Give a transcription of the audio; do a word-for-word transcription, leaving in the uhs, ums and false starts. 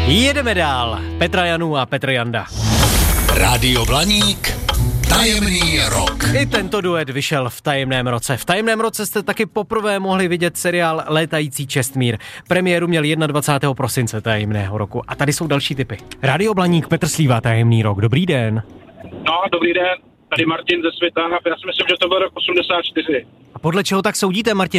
Jedeme dál. Petra Janů a Petr Janda. Rádio Blaník, tajemný rok. I tento duet vyšel v tajemném roce. V tajemném roce jste taky poprvé mohli vidět seriál Létající Čestmír. Premiéru měl dvacátého prvního prosince tajemného roku. A tady jsou další tipy. Rádio Blaník, Petr Slíva, tajemný rok. Dobrý den. No, dobrý den. Tady Martin ze Světa. Já si myslím, že to byl rok osmdesát čtyři. A podle čeho tak soudíte, Martin?